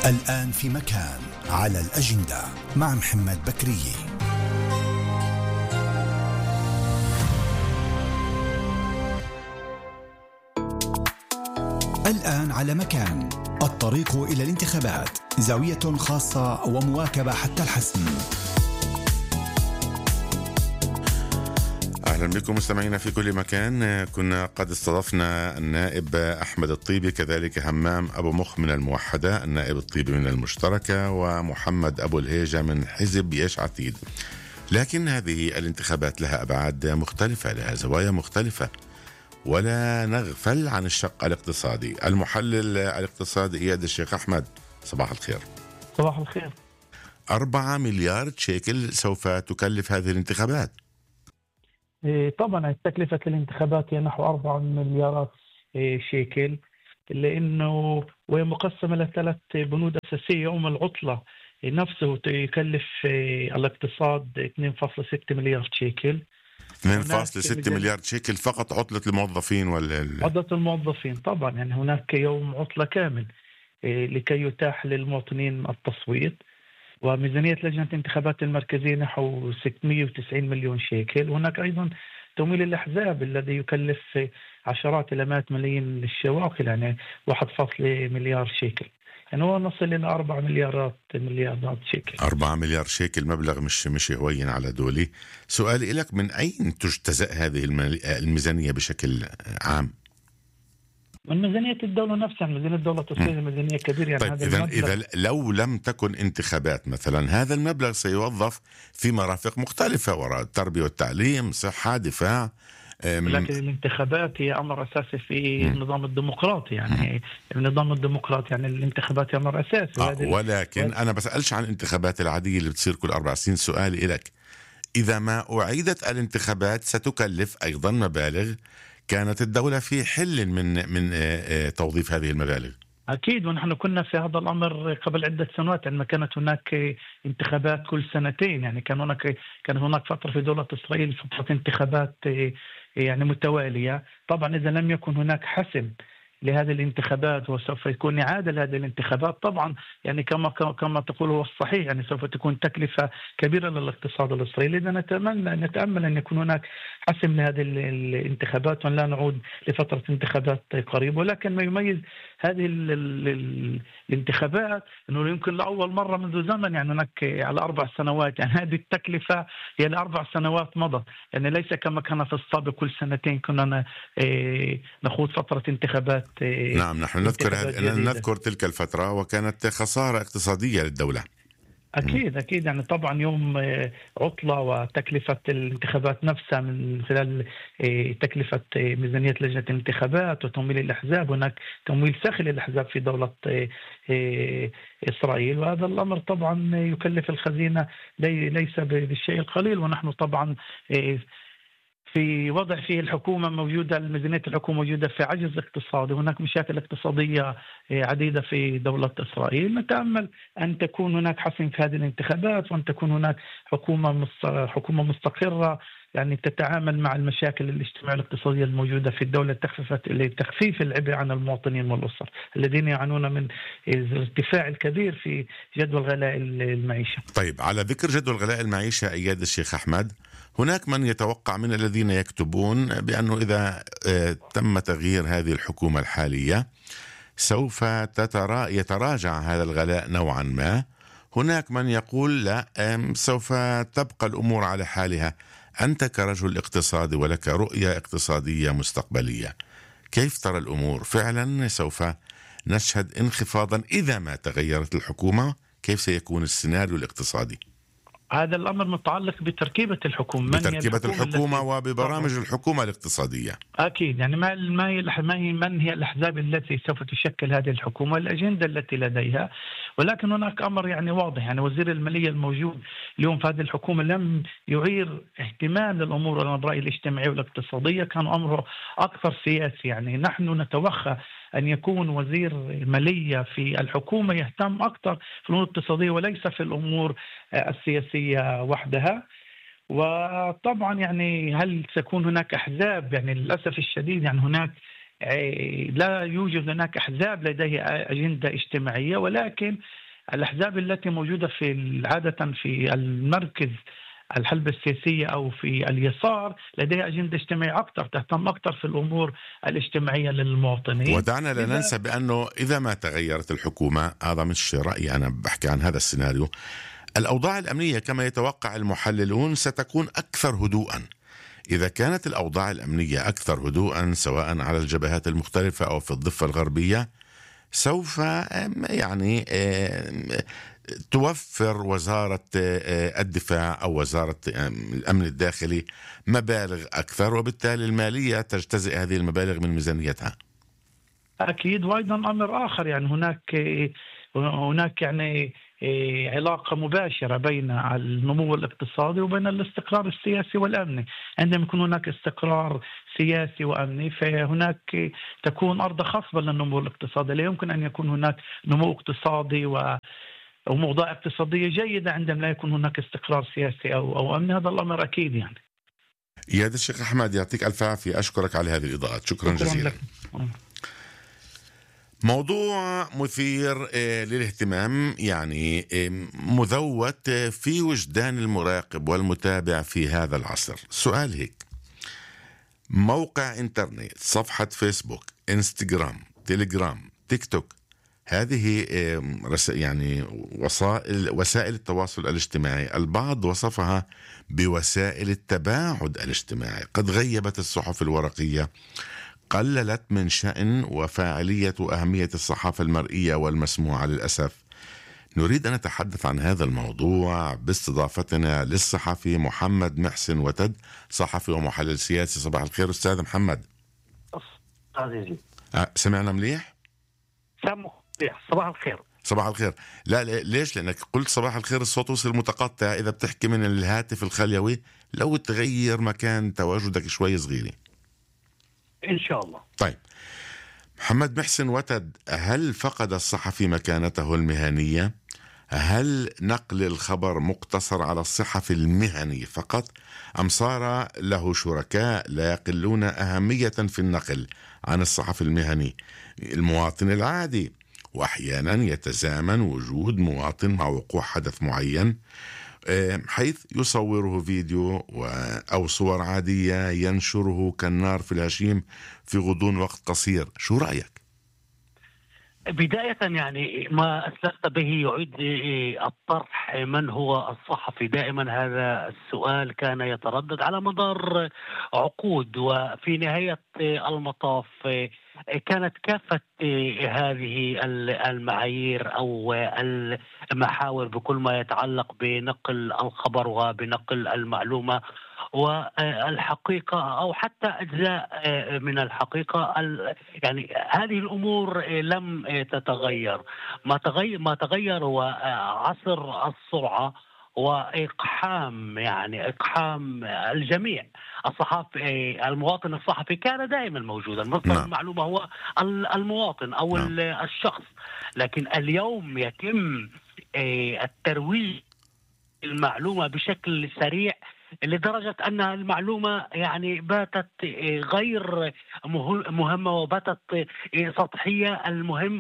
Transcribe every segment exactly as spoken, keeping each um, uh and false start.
الآن في مكان على الأجندة مع محمد بكري. الآن على مكان، الطريق إلى الانتخابات، زاوية خاصة ومواكبة حتى الحسم. أهلا بكم مستمعينا في كل مكان. كنا قد استضفنا النائب أحمد الطيبي، كذلك همام أبو مخ من الموحدة، النائب الطيبي من المشتركة، ومحمد أبو الهيجة من حزب يش عتيد. لكن هذه الانتخابات لها أبعاد مختلفة، لها زوايا مختلفة، ولا نغفل عن الشق الاقتصادي. المحلل الاقتصادي إياد الشيخ أحمد، صباح الخير. صباح الخير. أربعة مليار شيكل سوف تكلف هذه الانتخابات. طبعا تكلفة الانتخابات هي نحو أربعة مليارات شيكل، لأنه وهي مقسمة لثلاث بنود أساسية. يوم العطلة نفسه يكلف الاقتصاد اثنين فاصلة ستة مليار شيكل. اثنين فاصلة ستة مليار شيكل فقط عطلة الموظفين ولا عطلة الموظفين. طبعا يعني هناك يوم عطلة كامل لكي يتاح للمواطنين التصويت. وميزانية لجنة الانتخابات المركزية نحو ستمئة وتسعين مليون شيكل. وهناك أيضا تمويل الأحزاب الذي يكلف عشرات إلى مئات ملايين للشواغل، يعني واحد فاصلة مليار شيكل. يعني هو نصل إلى أربعة مليارات مليارات شيكل. أربعة مليار شيكل مبلغ مش مش هوين على دولي. سؤالي لك، من أين تجتزأ هذه الميزانية بشكل عام؟ من ميزانية الدولة نفسها. ميزانية الدولة تصير ميزانية كبيرة. يعني طيب إذا إذا لو لم تكن انتخابات مثلا، هذا المبلغ سيوظف في مرافق مختلفة، وراء التربية والتعليم، صحة، دفاع. لكن الانتخابات هي أمر أساسي في النظام الديمقراطي. يعني النظام الديمقراطي يعني الانتخابات هي أمر أساسي. آه ولكن أنا بسألش عن الانتخابات العادية اللي بتصير كل أربع سنين. سؤالي لك، إذا ما أعيدت الانتخابات ستكلف أيضا مبالغ كانت الدولة في حل من من توظيف هذه المبالغ. أكيد، ونحن كنا في هذا الأمر قبل عدة سنوات عندما كانت هناك انتخابات كل سنتين. يعني كان هناك كان هناك فترة في دولة إسرائيل فترة انتخابات يعني متوالية. طبعا إذا لم يكن هناك حسم لهذه الانتخابات وسوف يكون إعادة لهذه الانتخابات، طبعا يعني كما كما تقول هو الصحيح، يعني سوف تكون تكلفة كبيرة للاقتصاد الإسرائيلي. إذا نتمنى نتأمل أن يكون هناك حسم لهذه الانتخابات وأن لا نعود لفترة انتخابات قريبة. ولكن ما يميز هذه ال ال ال الانتخابات أنه يمكن لأول مرة منذ زمن، يعني هناك على أربع سنوات، يعني هذه التكلفة هي لأربع سنوات مضت. يعني ليس كما كان في السابق كل سنتين كنا نخوض فترة انتخابات. نعم، نحن نذكر نذكر تلك الفترة، وكانت خسارة اقتصادية للدولة. أكيد أكيد يعني طبعا يوم عطلة وتكلفة الانتخابات نفسها من خلال تكلفة ميزانية لجنة الانتخابات وتمويل الأحزاب. هناك تمويل ساخن للأحزاب في دولة إسرائيل، وهذا الأمر طبعا يكلف الخزينة ليس بالشيء القليل. ونحن طبعا في وضع فيه الحكومة موجودة، ميزانية الحكومة موجودة في عجز اقتصادي. هناك مشاكل اقتصادية عديدة في دولة إسرائيل. نتأمل أن تكون هناك حسم في هذه الانتخابات، وأن تكون هناك حكومة حكومة مستقرة يعني تتعامل مع المشاكل الاجتماعية الاقتصادية الموجودة في الدولة، لتخفيف العبء عن المواطنين والأسر الذين يعانون من الارتفاع الكبير في جدول غلاء المعيشة. طيب، على ذكر جدول غلاء المعيشة إياد الشيخ أحمد، هناك من يتوقع من الذين يكتبون بأنه إذا تم تغيير هذه الحكومة الحالية سوف يتراجع هذا الغلاء نوعا ما. هناك من يقول لا، سوف تبقى الأمور على حالها. أنت كرجل اقتصادي ولك رؤية اقتصادية مستقبلية، كيف ترى الأمور؟ فعلا سوف نشهد انخفاضا إذا ما تغيرت الحكومة؟ كيف سيكون السيناريو الاقتصادي؟ هذا الأمر متعلق بتركيبة الحكومة، بتركيبة الحكومة, الحكومة وببرامج طبعا. الحكومة الاقتصادية. أكيد يعني ما ما هي من هي الأحزاب التي سوف تشكل هذه الحكومة، الأجندة التي لديها. ولكن هناك أمر يعني واضح، يعني وزير المالية الموجود اليوم في هذه الحكومة لم يعير اهتمام للأمور الرأي الاجتماعية والاقتصادية، كان أمره أكثر سياسي. يعني نحن نتوخى أن يكون وزير المالية في الحكومة يهتم أكثر في الأمور الاقتصادية وليس في الأمور السياسية وحدها. وطبعا يعني هل سيكون هناك أحزاب؟ يعني للأسف الشديد يعني هناك لا يوجد هناك أحزاب لديها أجندة اجتماعية، ولكن الأحزاب التي موجودة في عادة في المركز الحلبة السياسية أو في اليسار لديها أجندة اجتماعية أكثر، تهتم أكثر في الأمور الاجتماعية للمواطنين. ودعنا لا ننسى بأنه إذا ما تغيرت الحكومة، هذا مش رأيي أنا، بحكي عن هذا السيناريو، الأوضاع الأمنية كما يتوقع المحللون ستكون أكثر هدوءا. إذا كانت الأوضاع الأمنية أكثر هدوءا سواء على الجبهات المختلفة أو في الضفة الغربية، سوف يعني توفر وزارة الدفاع أو وزارة الأمن الداخلي مبالغ أكثر، وبالتالي المالية تجتزئ هذه المبالغ من ميزانيتها. أكيد. وأيضا أمر آخر، يعني هناك هناك يعني علاقة مباشرة بين النمو الاقتصادي وبين الاستقرار السياسي والأمني. عندما يكون هناك استقرار سياسي وأمني فهناك تكون أرض خصبة للنمو الاقتصادي. لا يمكن أن يكون هناك نمو اقتصادي و وموضوع اقتصادية جيدة عندما لا يكون هناك استقرار سياسي أو أو أمني. هذا الأمر أكيد. يعني يا الشيخ أحمد يعطيك ألف عافية، أشكرك على هذه الإضاءات، شكرا, شكرا جزيلا لك. موضوع مثير للاهتمام، يعني مذوت في وجدان المراقب والمتابع في هذا العصر. سؤال هيك: موقع انترنت، صفحة فيسبوك، انستغرام، تيليجرام، تيك توك، هذه يعني وسائل وسائل التواصل الاجتماعي البعض وصفها بوسائل التباعد الاجتماعي، قد غيبت الصحف الورقية، قللت من شأن وفاعلية وأهمية الصحافة المرئية والمسموعة للأسف. نريد أن نتحدث عن هذا الموضوع باستضافتنا للصحفي محمد محسن وتد، صحفي ومحلل سياسي. صباح الخير أستاذ محمد. عزيزي أه سمعنا مليح؟ صباح الخير. صباح الخير. لا ليش؟ لأنك قلت صباح الخير الصوت وصل متقطع. إذا بتحكي من الهاتف الخليوي لو تغير مكان تواجدك شوي صغيري إن شاء الله. طيب محمد محسن وتد، هل فقد الصحفي مكانته المهنية؟ هل نقل الخبر مقتصر على الصحفي المهني فقط، أم صار له شركاء لا يقلون أهمية في النقل عن الصحفي المهني المواطن العادي؟ وأحيانا يتزامن وجود مواطن مع وقوع حدث معين حيث يصوره فيديو أو صور عادية ينشره كالنار في الهشيم في غضون وقت قصير. شو رأيك؟ بداية يعني ما أسلفت به يعيد الطرح من هو الصحفي. دائما هذا السؤال كان يتردد على مدار عقود، وفي نهاية المطاف كانت كافة هذه المعايير أو المحاور بكل ما يتعلق بنقل الخبر وبنقل المعلومة والحقيقة أو حتى أجزاء من الحقيقة، يعني هذه الأمور لم تتغير. ما تغير ما تغير هو عصر السرعة وإقحام، يعني إقحام الجميع. الصحافي المواطن الصحفي كان دائما موجودا، مصدر نعم. المعلومة هو المواطن أو نعم. الشخص، لكن اليوم يتم الترويج المعلومة بشكل سريع لدرجة أن المعلومة يعني باتت غير مهمة وباتت سطحية. المهم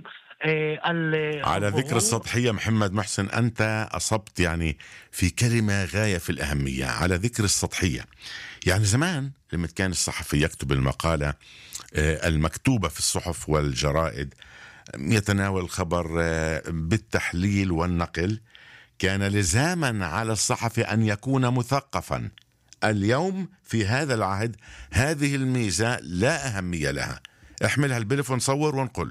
على ذكر السطحية محمد محسن، أنت أصبت يعني في كلمة غاية في الأهمية. على ذكر السطحية، يعني زمان لما كان الصحفي يكتب المقالة المكتوبة في الصحف والجرائد يتناول الخبر بالتحليل والنقل، كان لزاما على الصحفي أن يكون مثقفا. اليوم في هذا العهد هذه الميزة لا أهمية لها، احملها البلفون صور ونقل.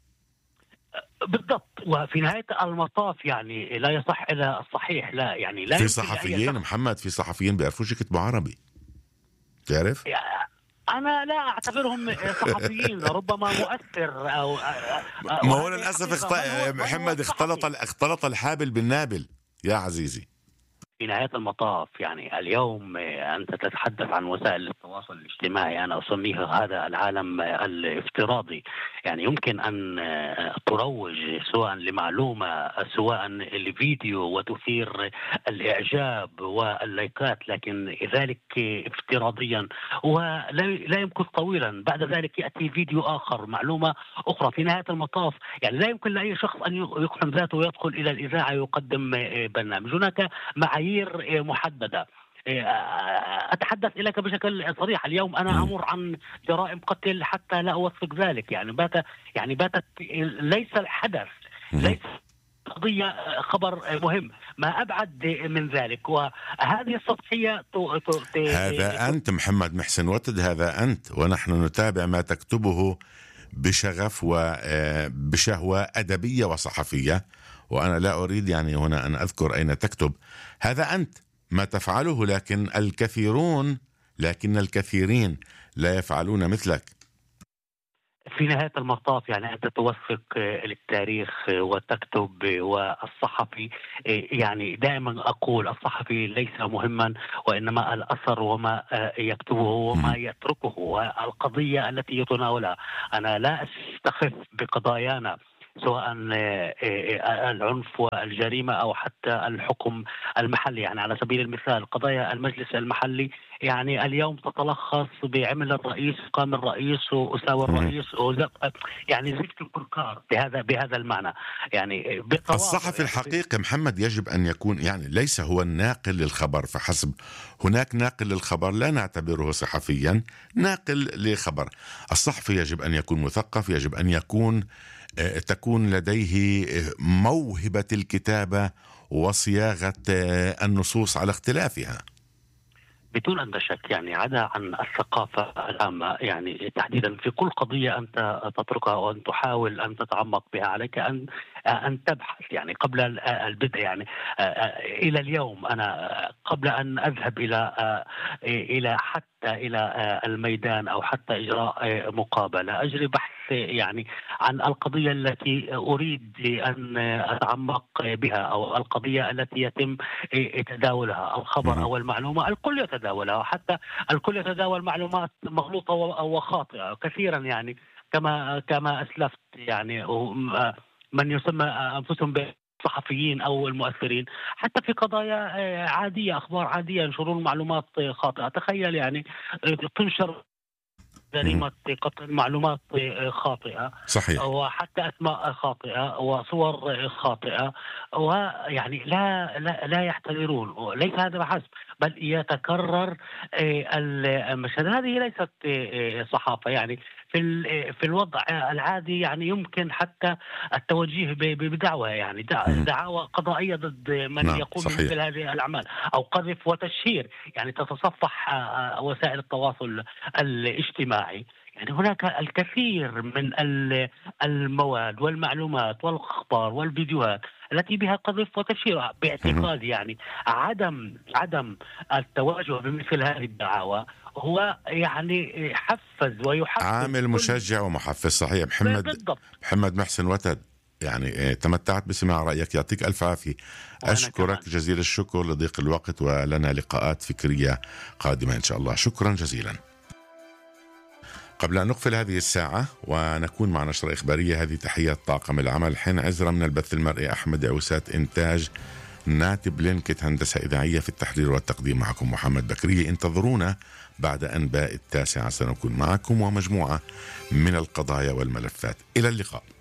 بالضبط. وفي نهاية المطاف يعني لا يصح إلى الصحيح. لا يعني لا في صحفيين محمد، في صحفيين بيعرفوش يكتبوا عربي، تعرف؟ أنا لا أعتبرهم صحفيين، ربما مؤثر أو ما هو للأسف اخت... محمد اختلط اختلط الحابل بالنابل يا عزيزي. في نهاية المطاف يعني اليوم أنت تتحدث عن وسائل التواصل الاجتماعي، أنا أسميه هذا العالم الافتراضي. يعني يمكن أن تروج سواء لمعلومة سواء لفيديو وتثير الإعجاب واللايكات، لكن ذلك افتراضيا ولا يمكن طويلا بعد ذلك يأتي فيديو آخر معلومة أخرى. في نهاية المطاف يعني لا يمكن لأي شخص أن يقحم ذاته ويدخل إلى الإذاعة ويقدم برنامج. هناك معايير محددة. أتحدث إليك بشكل صريح، اليوم أنا أمر عن جرائم قتل حتى لا أوثق ذلك. يعني بات يعني باتت ليس الحدث، ليس قضية خبر مهم، ما أبعد من ذلك. وهذه السطحية هذا أنت محمد محسن وتد، هذا أنت، ونحن نتابع ما تكتبه بشغف وبشهوة أدبية وصحفية، وأنا لا أريد يعني هنا أن أذكر أين تكتب. هذا أنت ما تفعله، لكن الكثيرون لكن الكثيرين لا يفعلون مثلك. في نهاية المطاف يعني أنت توثق التاريخ وتكتب، والصحفي يعني دائما أقول الصحفي ليس مهما وإنما الأثر وما يكتبه وما يتركه والقضية التي يتناولها. أنا لا أستخف بقضايانا سواء العنف والجريمة أو حتى الحكم المحلي. يعني على سبيل المثال قضايا المجلس المحلي يعني اليوم تتلخص بعمل الرئيس، قام الرئيس وأساوى الرئيس، يعني زفت الكركار بهذا بهذا المعنى. يعني الصحفي الحقيقي محمد يجب أن يكون يعني ليس هو الناقل للخبر فحسب. هناك ناقل للخبر لا نعتبره صحفيا، ناقل لخبر. الصحفي يجب أن يكون مثقف، يجب أن يكون تكون لديه موهبة الكتابة وصياغة النصوص على اختلافها. بدون أن شك يعني عدا عن الثقافة العامة، يعني تحديدا في كل قضية أنت تتركها وأن تحاول أن تتعمق بها، عليك أن أن تبحث يعني قبل البدء. يعني إلى اليوم أنا قبل أن أذهب إلى إلى حتى إلى الميدان أو حتى إجراء مقابلة أجري بحث يعني عن القضية التي أريد أن أتعمق بها أو القضية التي يتم تداولها، الخبر أو المعلومة الكل يتداولها، حتى الكل يتداول معلومات مغلوطة وخاطئة كثيرا. يعني كما كما أسلفت يعني من يسمى أنفسهم بالصحفيين أو المؤثرين حتى في قضايا عادية، أخبار عادية ينشرون معلومات خاطئة. تخيل يعني تنشر جريمة قتل معلومات خاطئة، صحيح، وحتى أسماء خاطئة وصور خاطئة، ويعني لا لا لا يحتضرون. ليس هذا بحسب، بل يتكرر المشهد. هذه ليست صحافة. يعني في في الوضع العادي يعني يمكن حتى التوجيه بدعوى يعني دعاوى قضائية ضد من نعم، يقوم صحيح. بمثل هذه الأعمال أو قذف وتشهير، يعني تتصفح وسائل التواصل الاجتماعي. يعني هناك الكثير من المواد والمعلومات والأخبار والفيديوهات التي بها قذف وتشهير. باعتقادي يعني عدم عدم التوجه بمثل هذه الدعاوى هو يعني حفز ويحفز، عامل مشجع ومحفز. صحيح محمد بالضبط. محمد محسن وتد، يعني تمتعت بسماع رأيك، يعطيك ألف عافية. أشكرك كمان جزيل الشكر لضيق الوقت، ولنا لقاءات فكرية قادمة إن شاء الله. شكرا جزيلا. قبل أن نقفل هذه الساعة ونكون مع نشرة إخبارية، هذه تحية طاقم العمل: حين عزرة من البث المرئي، أحمد عوسات إنتاج، ناتب لينكت هندسة إذاعية، في التحرير والتقديم معكم محمد بكرية. انتظرونا بعد أنباء التاسعة، سنكون معكم ومجموعة من القضايا والملفات. إلى اللقاء.